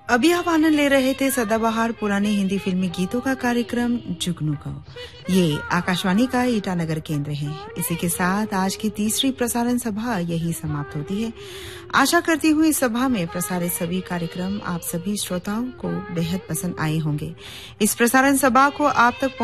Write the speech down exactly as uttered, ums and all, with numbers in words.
अभी आप आनंद ले रहे थे सदाबहार पुराने हिंदी फिल्मी गीतों का कार्यक्रम जुगनू का। ये आकाशवाणी का ईटानगर केंद्र है। इसी के साथ आज की तीसरी प्रसारण सभा यही समाप्त होती है। आशा करती हूँ इस सभा में प्रसारित सभी कार्यक्रम आप सभी श्रोताओं को बेहद पसंद आए होंगे। इस प्रसारण सभा को आप तक